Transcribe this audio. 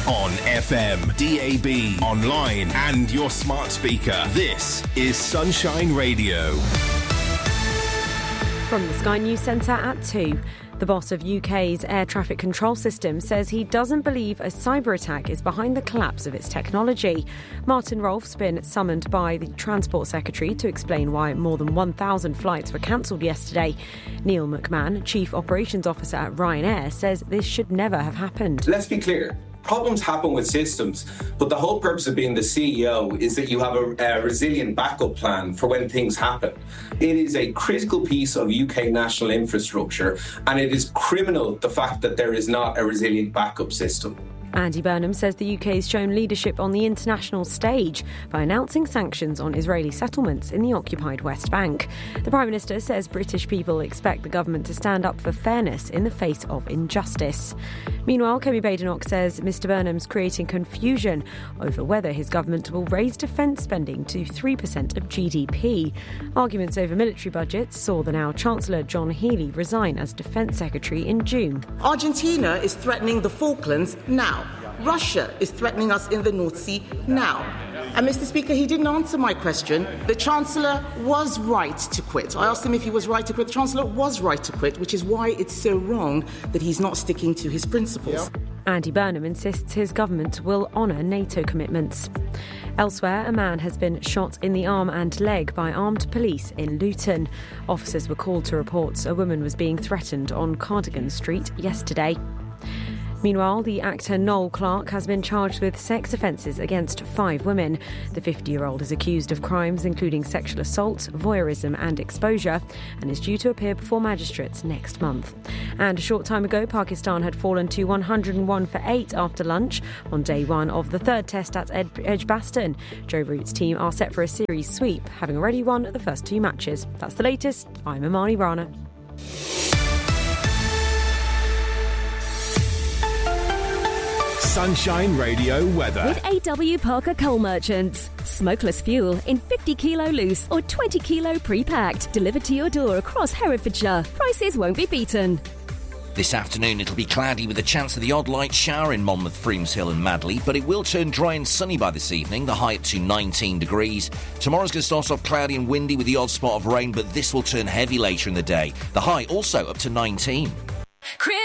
On FM, DAB, online and your smart speaker. This is Sunshine Radio. From the Sky News Centre at 2. The boss of UK's air traffic control system says he doesn't believe a cyber attack is behind the collapse of its technology. Martin Rolfe's been summoned by the Transport Secretary to explain why more than 1,000 flights were cancelled yesterday. Neil McMahon, Chief Operations Officer at Ryanair, says this should never have happened. Let's be clear. Problems happen with systems, but the whole purpose of being the CEO is that you have a resilient backup plan for when things happen. It is a critical piece of UK national infrastructure, and it is criminal the fact that there is not a resilient backup system. Andy Burnham says the UK has shown leadership on the international stage by announcing sanctions on Israeli settlements in the occupied West Bank. The Prime Minister says British people expect the government to stand up for fairness in the face of injustice. Meanwhile, Kemi Badenoch says Mr Burnham's creating confusion over whether his government will raise defence spending to 3% of GDP. Arguments over military budgets saw the now Chancellor John Healey resign as Defence Secretary in June. Argentina is threatening the Falklands now. Russia is threatening us in the North Sea now. And Mr Speaker, he didn't answer my question. The Chancellor was right to quit. I asked him if he was right to quit. The Chancellor was right to quit, which is why it's so wrong that he's not sticking to his principles. Andy Burnham insists his government will honour NATO commitments. Elsewhere, a man has been shot in the arm and leg by armed police in Luton. Officers were called to reports a woman was being threatened on Cardigan Street yesterday. Meanwhile, the actor Noel Clarke has been charged with sex offences against 5 women. The 50-year-old is accused of crimes including sexual assault, voyeurism and exposure, and is due to appear before magistrates next month. And a short time ago, Pakistan had fallen to 101 for 8 after lunch on day 1 of the third test at Edgbaston. Joe Root's team are set for a series sweep, having already won the first 2 matches. That's the latest. I'm Imani Rana. Sunshine Radio weather. With AW Parker Coal Merchants. Smokeless fuel in 50 kilo loose or 20 kilo pre-packed. Delivered to your door across Herefordshire. Prices won't be beaten. This afternoon it'll be cloudy with a chance of the odd light shower in Monmouth, Freemshill and Madley, but it will turn dry and sunny by this evening, the high up to 19 degrees. Tomorrow's going to start off cloudy and windy with the odd spot of rain, but this will turn heavy later in the day. The high also up to 19.